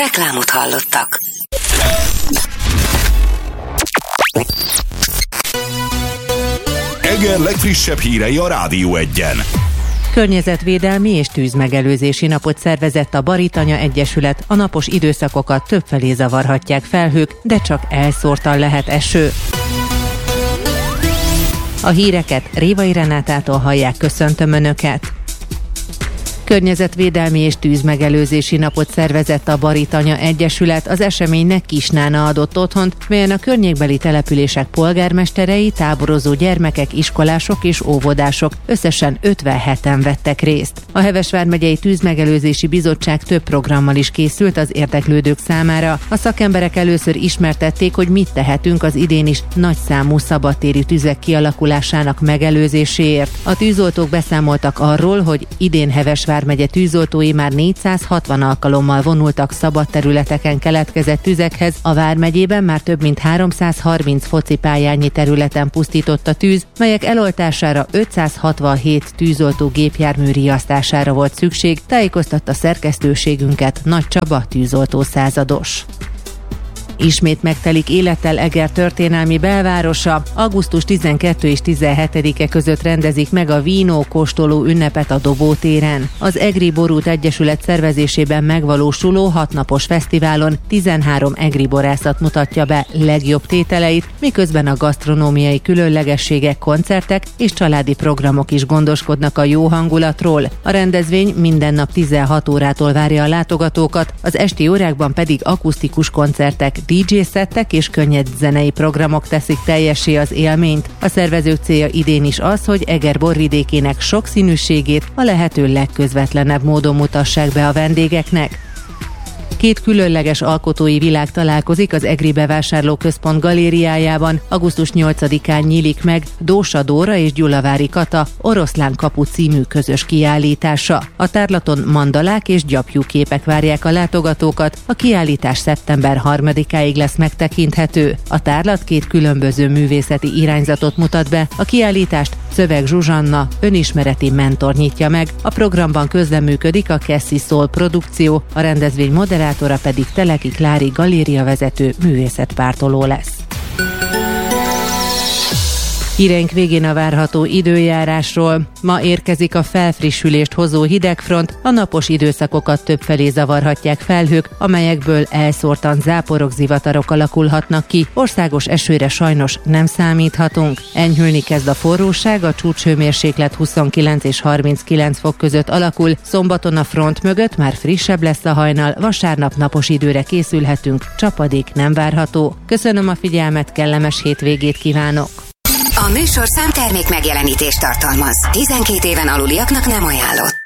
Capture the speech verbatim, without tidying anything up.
Reklámot hallottak. Eger legfrissebb hírei a Rádió Egyen. Környezetvédelmi és tűzmegelőzési napot szervezett a Baritanya Egyesület. A napos időszakokat többfelé zavarhatják felhők, de csak elszórtan lehet eső. A híreket Révai Renátától hallják, köszöntöm Önöket! Környezetvédelmi és tűzmegelőzési napot szervezett a Baritanya Egyesület. Az eseménynek Kisnána adott otthont, melyen a környékbeli települések polgármesterei, táborozó gyermekek, iskolások és óvodások összesen ötvenheten vettek részt. A Heves vármegyei Tűzmegelőzési Bizottság több programmal is készült az érdeklődők számára. A szakemberek először ismertették, hogy mit tehetünk az idén is nagyszámú szabadtéri tüzek kialakulásának megelőzéséért. A tűzoltók beszámoltak arról, hogy idén Heves vármegye tűzoltói már négyszázhatvan alkalommal vonultak szabad területeken keletkezett tüzekhez, a vármegyében már több mint háromszázharminc focipályányi területen pusztított a tűz, melyek eloltására ötszázhatvanhét tűzoltó gépjármű riasztására volt szükség, tájékoztatta szerkesztőségünket Nagy Csaba tűzoltó százados. Ismét megtelik élettel Eger történelmi belvárosa. augusztus tizenkettedike és tizenhetedike között rendezik meg a vínó kóstoló ünnepet a Dobótéren. Az Egri Borút Egyesület szervezésében megvalósuló hatnapos fesztiválon tizenhárom egri borászat mutatja be legjobb tételeit, miközben a gasztronómiai különlegességek, koncertek és családi programok is gondoskodnak a jó hangulatról. A rendezvény minden nap tizenhat órától várja a látogatókat, az esti órákban pedig akusztikus koncertek, dé dzsé-szettek és könnyed zenei programok teszik teljessé az élményt. A szervezők célja idén is az, hogy Eger borvidékének sokszínűségét a lehető legközvetlenebb módon mutassák be a vendégeknek. Két különleges alkotói világ találkozik az Egri Bevásárlóközpont galériájában. augusztus nyolcadikán nyílik meg Dósa Dóra és Gyulavári Kata Oroszlán kapu című közös kiállítása. A tárlaton mandalák és gyapjú képek várják a látogatókat. A kiállítás szeptember harmadikáig lesz megtekinthető. A tárlat két különböző művészeti irányzatot mutat be. A kiállítást Szöveg Zsuzsanna, önismereti mentor nyitja meg. A programban közreműködik a Cassie Soul produkció, a rendezvény moderátora pedig Teleki Klári galériavezető művészetpártoló lesz. Híreink végén a várható időjárásról. Ma érkezik a felfrissülést hozó hidegfront, a napos időszakokat többfelé zavarhatják felhők, amelyekből elszórtan záporok, zivatarok alakulhatnak ki. Országos esőre sajnos nem számíthatunk. Enyhülni kezd a forróság, a csúcshőmérséklet huszonkilenc és harminckilenc fok között alakul, szombaton a front mögött már frissebb lesz a hajnal, vasárnap napos időre készülhetünk, csapadék nem várható. Köszönöm a figyelmet, kellemes hétvégét kívánok! A műsorszám termék megjelenítést tartalmaz. tizenkét éven aluliaknak nem ajánlott.